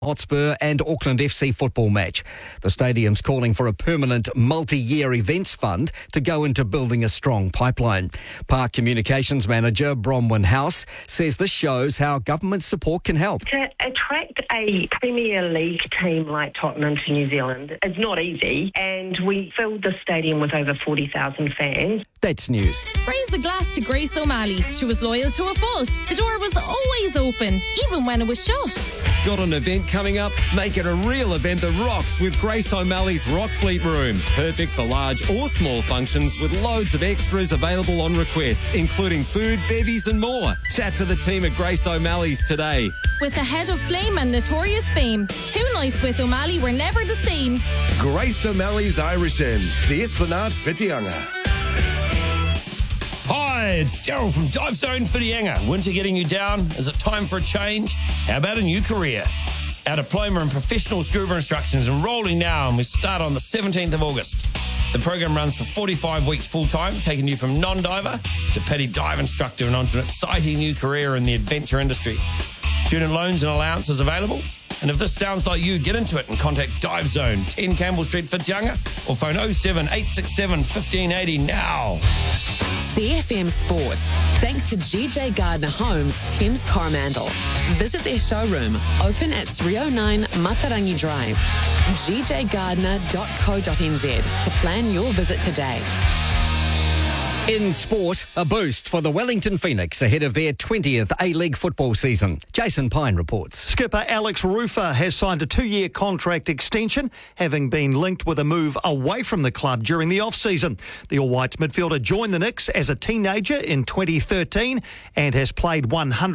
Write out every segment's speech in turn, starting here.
Hotspur and Auckland FC football match. The stadium's calling for a permanent multi-year events fund to go into building a strong pipeline. Park Communications Manager Bronwyn House says this shows how government support can help. To attract a Premier League team like Tottenham to New Zealand is not easy, and we filled the stadium with over 40,000 fans. That's news. Raise the glass to Grace O'Malley. She was loyal to a fault. The door was always open, even when it was shut. Got an event coming up? Make it a real event that rocks with Grace O'Malley's Rock Fleet Room. Perfect for large or small functions with loads of extras available on request, including food, bevies and more. Chat to the team at Grace O'Malley's today. With a head of flame and notorious fame, 2 nights with O'Malley were never the same. Grace O'Malley's Irish Inn, the Esplanade Whitianga. Hi, it's Daryl from Dive Zone Whitianga. Winter getting you down? Is it time for a change? How about a new career? Our diploma in professional scuba instruction is enrolling now, and we start on the 17th of August. The program runs for 45 weeks full-time, taking you from non-diver to petty dive instructor and onto an exciting new career in the adventure industry. Student loans and allowances available. And if this sounds like you, get into it and contact Dive Zone, 10 Campbell Street, Whitianga, or phone 07 867 1580 now. CFM Sport. Thanks to GJ Gardner Homes, Thames Coromandel. Visit their showroom, open at 309 Matarangi Drive. gjgardner.co.nz to plan your visit today. In sport, a boost for the Wellington Phoenix ahead of their 20th A-League football season. Jason Pine reports. Skipper Alex Rufer has signed a 2-year contract extension, having been linked with a move away from the club during the off-season. The All Whites midfielder joined the Knicks as a teenager in 2013 and has played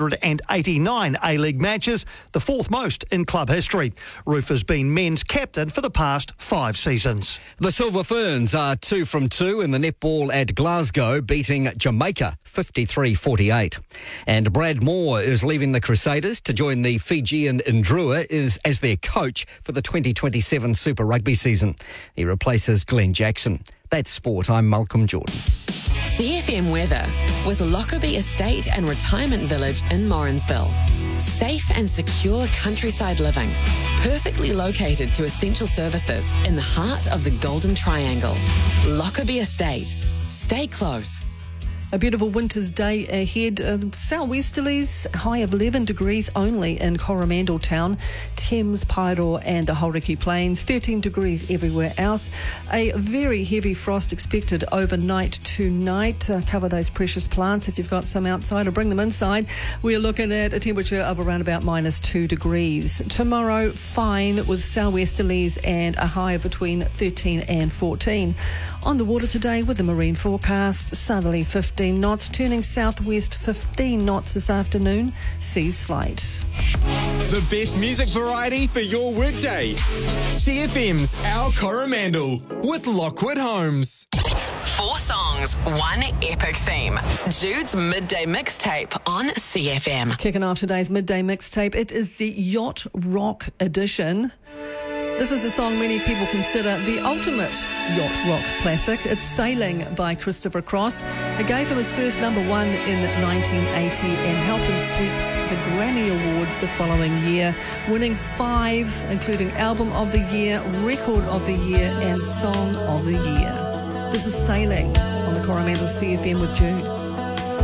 189 A-League matches, the 4th most in club history. Rufer's been men's captain for the past 5 seasons. The Silver Ferns are 2 from 2 in the netball at Glasgow, beating Jamaica 53-48. And Brad Moore is leaving the Crusaders to join the Fijian Ndrua as their coach for the 2027 Super Rugby season. He replaces Glenn Jackson. That's sport. I'm Malcolm Jordan. CFM weather with Lockerbie Estate and Retirement Village in Morrinsville. Safe and secure countryside living. Perfectly located to essential services in the heart of the Golden Triangle. Lockerbie Estate. Stay close. A beautiful winter's day ahead. Southwesterlies, high of 11 degrees only in Coromandel Town, Thames, Paeroa and the Hauraki Plains, 13 degrees everywhere else. A very heavy frost expected overnight tonight. Cover those precious plants if you've got some outside or bring them inside. We're looking at a temperature of around about -2 degrees. Tomorrow, fine with southwesterlies and a high of between 13 and 14. On the water today with the marine forecast, southerly 15 knots, turning southwest 15 knots this afternoon, seas slight. The best music variety for your workday. CFM's Our Coromandel with Lockwood Homes. 4 songs, 1 epic theme. Jude's Midday Mixtape on CFM. Kicking off today's Midday Mixtape, it is the Yacht Rock edition. This is a song many people consider the ultimate yacht rock classic. It's Sailing by Christopher Cross. It gave him his first #1 in 1980 and helped him sweep the Grammy Awards the following year, winning 5, including Album of the Year, Record of the Year and Song of the Year. This is Sailing on the Coromandel CFM with Jude.